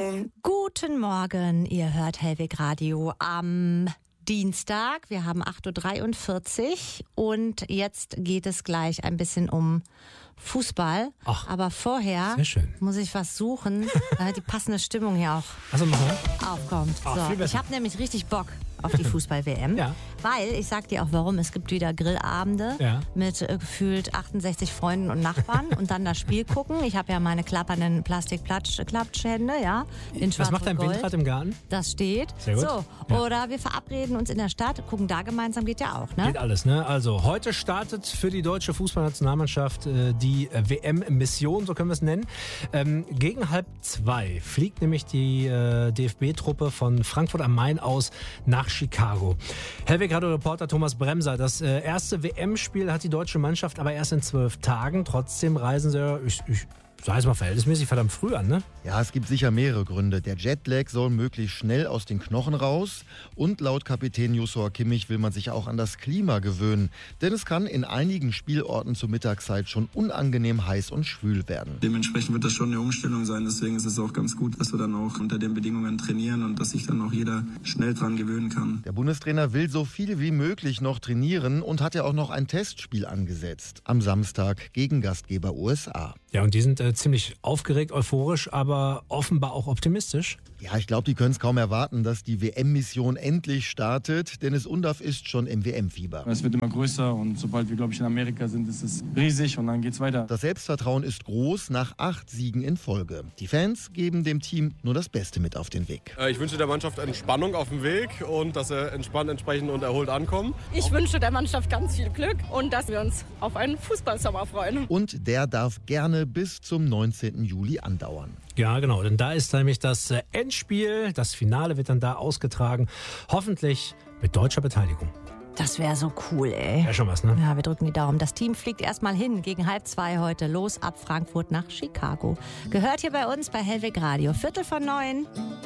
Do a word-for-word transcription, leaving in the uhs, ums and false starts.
Guten Morgen, ihr hört Hellweg Radio am Dienstag. Wir haben acht Uhr dreiundvierzig und jetzt geht es gleich ein bisschen um Fußball. Ach, aber vorher sehr schön. muss ich was suchen, damit die passende Stimmung hier auch Also machen wir. aufkommt. Ach, So, viel besser. ich habe nämlich richtig Bock auf die Fußball-W M, Ja. weil, ich sag dir auch warum, es gibt wieder Grillabende Ja. mit äh, gefühlt achtundsechzig Freunden und Nachbarn und dann das Spiel gucken. Ich habe ja meine klappernden Plastik-Klatschhände, ja, in schwarz Was macht dein und Gold. Windrad im Garten? Das steht. Sehr gut. So, Ja. oder wir verabreden uns in der Stadt, gucken da gemeinsam, geht ja auch, ne? Geht alles, ne? Also, heute startet für die deutsche Fußballnationalmannschaft äh, die äh, W M-Mission, so können wir es nennen. Ähm, gegen halb zwei fliegt nämlich die äh, D F B-Truppe von Frankfurt am Main aus nach Chicago. Hellweg Radio-Reporter Thomas Bremser, das äh, erste W M-Spiel hat die deutsche Mannschaft aber erst in zwölf Tagen. Trotzdem reisen sie, ich, ich sag es mal, verhältnismäßig verdammt früh an, ne? Ja, es gibt sicher mehrere Gründe. Der Jetlag soll möglichst schnell aus den Knochen raus und laut Kapitän Joshua Kimmich will man sich auch an das Klima gewöhnen. Denn es kann in einigen Spielorten zur Mittagszeit schon unangenehm heiß und schwül werden. Dementsprechend wird das schon eine Umstellung sein. Deswegen ist es auch ganz gut, dass wir dann auch unter den Bedingungen trainieren und dass sich dann auch jeder schnell dran gewöhnen kann. Der Bundestrainer will so viel wie möglich noch trainieren und hat ja auch noch ein Testspiel angesetzt. Am Samstag gegen Gastgeber U S A. Ja, und die sind äh, ziemlich aufgeregt, euphorisch, aber offenbar auch optimistisch. Ja, ich glaube, die können es kaum erwarten, dass die W M-Mission endlich startet. Dennis Undaff ist schon im W M-Fieber. Es wird immer größer und sobald wir, glaube ich, in Amerika sind, ist es riesig und dann geht's weiter. Das Selbstvertrauen ist groß nach acht Siegen in Folge. Die Fans geben dem Team nur das Beste mit auf den Weg. Ich wünsche der Mannschaft Entspannung auf dem Weg und dass sie entspannt, entsprechend und erholt ankommen. Ich wünsche der Mannschaft ganz viel Glück und dass wir uns auf einen Fußballsommer freuen. Und der darf gerne bis zum neunzehnten Juli andauern. Ja, genau, denn da ist nämlich das äh, Endspiel, das Finale wird dann da ausgetragen, hoffentlich mit deutscher Beteiligung. Das wäre so cool, ey. Ja, schon was, ne? Ja, wir drücken die Daumen. Das Team fliegt erstmal hin, gegen halb zwei heute los ab Frankfurt nach Chicago. Gehört hier bei uns bei Hellweg Radio. Viertel von neun.